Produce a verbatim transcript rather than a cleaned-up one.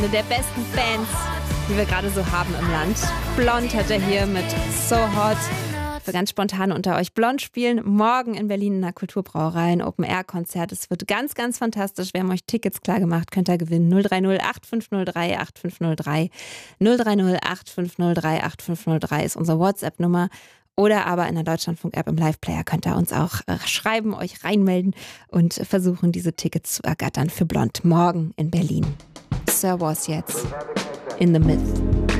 Eine der besten Bands, die wir gerade so haben im Land. Blond hat er hier mit So Hot. Für ganz spontan unter euch. Blond spielen morgen in Berlin in der Kulturbrauerei ein Open-Air-Konzert. Es wird ganz, ganz fantastisch. Wir haben euch Tickets klar gemacht. Könnt ihr gewinnen. null drei null acht fünf null drei acht fünf null drei. null drei null acht fünf null drei acht fünf null drei ist unsere WhatsApp-Nummer. Oder aber in der Deutschlandfunk-App im Live-Player könnt ihr uns auch äh, schreiben, euch reinmelden und versuchen, diese Tickets zu ergattern für Blond morgen in Berlin. Sir Was jetzt in the Myth.